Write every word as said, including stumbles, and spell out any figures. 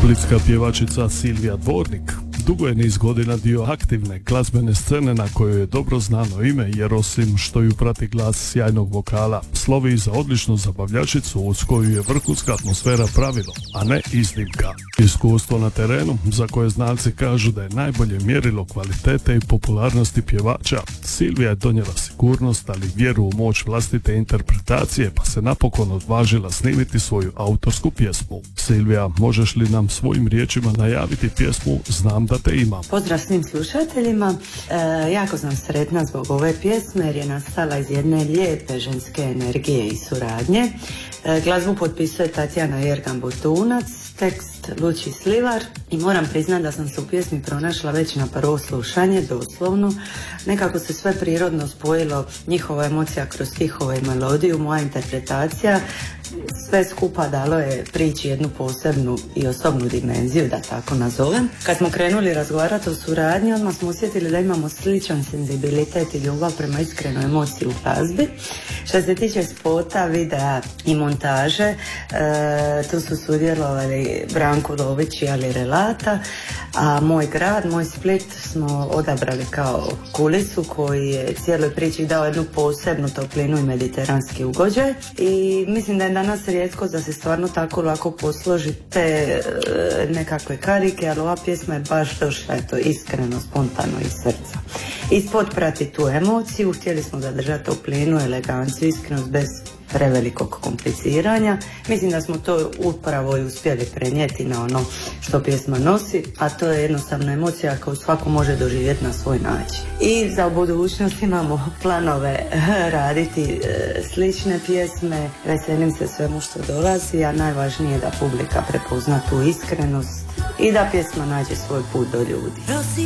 Splitska pjevačica Silvija Dvornik dugo je niz godina dio aktivne glazbene scene na kojoj je dobro znano ime, jer osim što ju prati glas sjajnog vokala, slovi i za odličnu zabavljačicu uz koju je vrhunska atmosfera pravilo, a ne iznimka. Iskustvo na terenu, za koje znalci kažu da je najbolje mjerilo kvalitete i popularnosti pjevača, Silvija je donijela sigurnost, ali vjeru u moć vlastite interpretacije, pa se napokon odvažila snimiti svoju autorsku pjesmu. Silvija, možeš li nam svojim riječima najaviti pjesmu Znam da te imam? Pozdrav svim slušateljima. E, jako sam sretna zbog ove pjesme jer je nastala iz jedne lijepe ženske energije i suradnje. E, glazbu potpisuje Tatjana Jergan-Botunac, tekst Luči Slivar i moram priznati da sam se u pjesmi pronašla već na prvo slušanje, doslovno. Nekako se sve prirodno spojilo, njihova emocija kroz stihove i melodiju, moja interpretacija. Sve skupa dalo je priči jednu posebnu i osobnu dimenziju, da tako nazovem. Kad smo krenuli razgovarati o suradnji, odmah smo osjetili da imamo sličan senzibilitet i ljubav prema iskrenoj emociji u glazbi. Što se tiče spota, videa i montaže, e, tu su sudjelovali Branko Lović i Ali Relata, a moj grad, moj Split smo odabrali kao kulisu koji je cijeloj priči dao jednu posebnu toplinu i mediteranski ugođaj. I mislim da je danas rijetko da se stvarno tako lako posložite e, nekakve karike, ali ova pjesma je baš došla, eto, iskreno, spontano iz srca. Ispod prati tu emociju, htjeli smo zadržati toplinu, eleganciju, iskrenost bez prevelikog kompliciranja. Mislim da smo to upravo i uspjeli prenijeti na ono što pjesma nosi, a to je jednostavna emocija koju svako može doživjeti na svoj način. I za budućnost imamo planove raditi e, slične pjesme, veselim se svemu što dolazi, a najvažnije je da publika prepozna tu iskrenost i da pjesma nađe svoj put do ljudi.